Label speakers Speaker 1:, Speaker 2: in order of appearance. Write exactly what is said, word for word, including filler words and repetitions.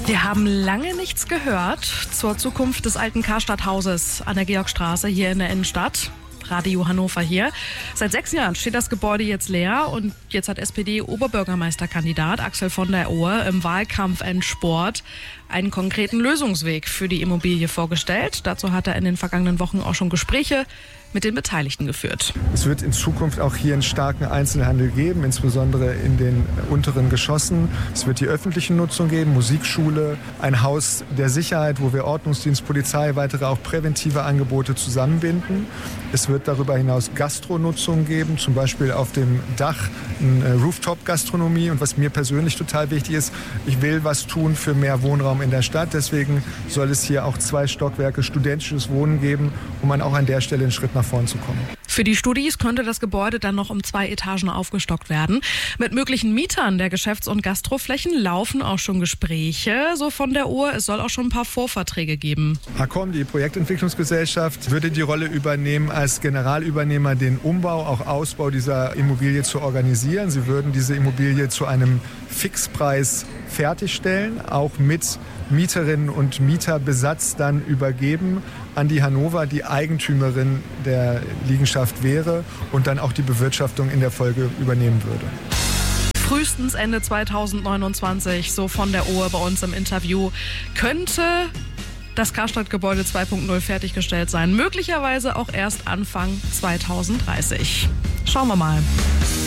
Speaker 1: Wir haben lange nichts gehört zur Zukunft des alten Karstadthauses an der Georgstraße hier in der Innenstadt. Radio Hannover hier. Seit sechs Jahren steht das Gebäude jetzt leer und jetzt hat S P D-Oberbürgermeisterkandidat Axel von der Ohe im Wahlkampfendsport einen konkreten Lösungsweg für die Immobilie vorgestellt. Dazu hat er in den vergangenen Wochen auch schon Gespräche mit den Beteiligten geführt.
Speaker 2: Es wird in Zukunft auch hier einen starken Einzelhandel geben, insbesondere in den unteren Geschossen. Es wird die öffentliche Nutzung geben, Musikschule, ein Haus der Sicherheit, wo wir Ordnungsdienst, Polizei, weitere auch präventive Angebote zusammenbinden. Es wird darüber hinaus Gastronutzung geben, zum Beispiel auf dem Dach eine Rooftop-Gastronomie. Und was mir persönlich total wichtig ist, ich will was tun für mehr Wohnraum in der Stadt. Deswegen soll es hier auch zwei Stockwerke studentisches Wohnen geben, um man auch an der Stelle einen Schritt nach vorn zu kommen.
Speaker 1: Für die Studis könnte das Gebäude dann noch um zwei Etagen aufgestockt werden. Mit möglichen Mietern der Geschäfts- und Gastroflächen laufen auch schon Gespräche, so von der Ohe. Es soll auch schon ein paar Vorverträge geben.
Speaker 2: Hacom, die Projektentwicklungsgesellschaft, würde die Rolle übernehmen, als Generalübernehmer den Umbau, auch Ausbau dieser Immobilie zu organisieren. Sie würden diese Immobilie zu einem Fixpreis fertigstellen, auch mit Mieterinnen und Mieterbesatz dann übergeben an die Hannover, die Eigentümerin der Liegenschaft wäre und dann auch die Bewirtschaftung in der Folge übernehmen würde.
Speaker 1: Frühestens Ende zweitausendneunundzwanzig, so von der Ohe bei uns im Interview, könnte das Karstadt-Gebäude zwei Punkt null fertiggestellt sein. Möglicherweise auch erst Anfang zweitausenddreißig. Schauen wir mal.